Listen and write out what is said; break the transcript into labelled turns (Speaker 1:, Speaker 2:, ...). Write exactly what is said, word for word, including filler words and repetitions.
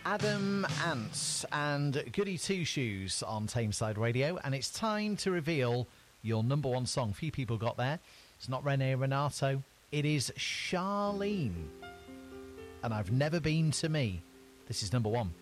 Speaker 1: Adam Ants and Goody Two Shoes on Tameside Radio, and it's time to reveal your number one song. Few people got there. It's not Rene Renato. It is Charlene. And I've Never Been to Me. This is number one.